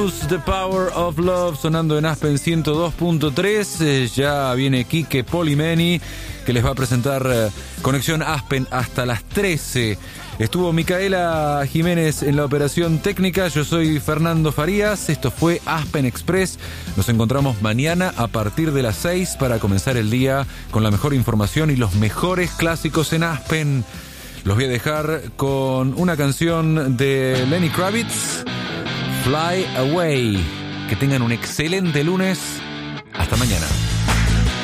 Blues, The Power of Love, sonando en Aspen 102.3. Ya viene Quique Polimeni, que les va a presentar Conexión Aspen hasta las 13. Estuvo Micaela Jiménez en la operación técnica. Yo soy Fernando Farías. Esto fue Aspen Express. Nos encontramos mañana a partir de las 6 para comenzar el día con la mejor información y los mejores clásicos en Aspen. Los voy a dejar con una canción de Lenny Kravitz, Fly Away. Que tengan un excelente lunes. Hasta mañana.